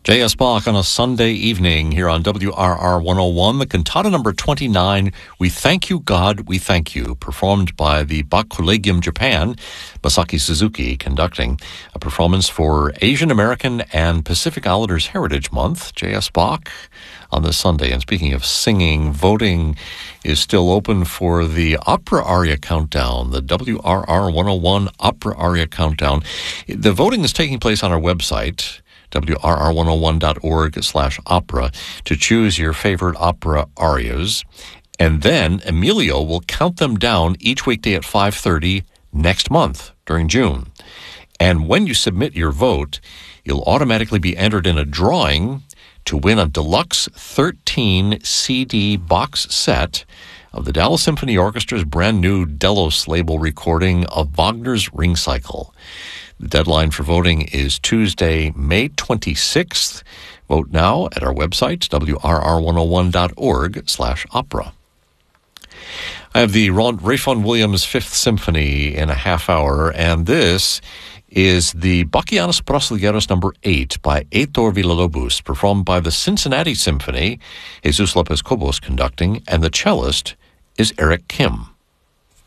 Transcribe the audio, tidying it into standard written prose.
J.S. Bach on a Sunday evening here on WRR 101, the cantata number 29, We Thank You, God, We Thank You, performed by the Bach Collegium Japan, Masaki Suzuki conducting a performance for Asian American and Pacific Islanders Heritage Month. J.S. Bach on this Sunday. And speaking of singing, voting is still open for the Opera Aria Countdown, the WRR 101 Opera Aria Countdown. The voting is taking place on our website, wrr101.org/opera, to choose your favorite opera arias. And then Emilio will count them down each weekday at 5:30 next month during June. And when you submit your vote, you'll automatically be entered in a drawing to win a deluxe 13 CD box set of the Dallas Symphony Orchestra's brand new Delos label recording of Wagner's Ring Cycle. The deadline for voting is Tuesday, May 26th. Vote now at our website, wrr101.org/opera. I have the Ralph Vaughan Williams Fifth Symphony in a half hour, and this is the Bacchianos Brasileiros number 8 by Heitor Villa-Lobos, performed by the Cincinnati Symphony, Jesus Lopez Cobos conducting, and the cellist is Eric Kim.